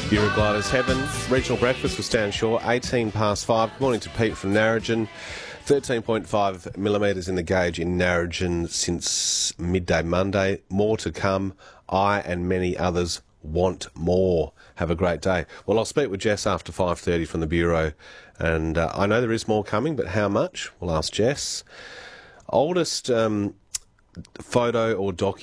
Eurogliders Heaven, regional breakfast with Stan Shaw, 18 past 5. Good morning to Pete from Narrogin. 13.5 millimetres in the gauge in Narrogin since midday Monday. More to come. I and many others want more. Have a great day. Well, I'll speak with Jess after 5:30 from the Bureau, and I know there is more coming, but how much? We'll ask Jess. Oldest photo or document